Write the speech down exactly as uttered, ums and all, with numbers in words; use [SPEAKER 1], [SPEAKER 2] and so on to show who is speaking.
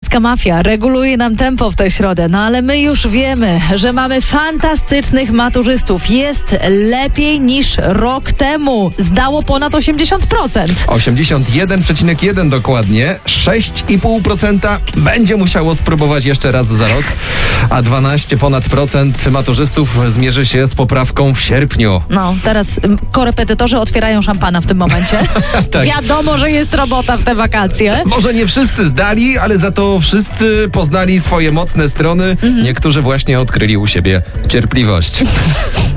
[SPEAKER 1] Katolicka mafia reguluje nam tempo w tę środę, no ale my już wiemy, że mamy fantastycznych maturzystów. Jest lepiej niż rok temu. Zdało ponad osiemdziesiąt procent.
[SPEAKER 2] osiemdziesiąt jeden przecinek jeden dokładnie. sześć i pół procent będzie musiało spróbować jeszcze raz za rok, a dwanaście ponad procent maturzystów zmierzy się z poprawką w sierpniu.
[SPEAKER 1] No, teraz m, korepetytorzy otwierają szampana w tym momencie.
[SPEAKER 2] Tak.
[SPEAKER 1] Wiadomo, że jest robota w te wakacje.
[SPEAKER 2] Może nie wszyscy zdali, ale za to wszyscy poznali swoje mocne strony. Mhm. Niektórzy właśnie odkryli u siebie cierpliwość.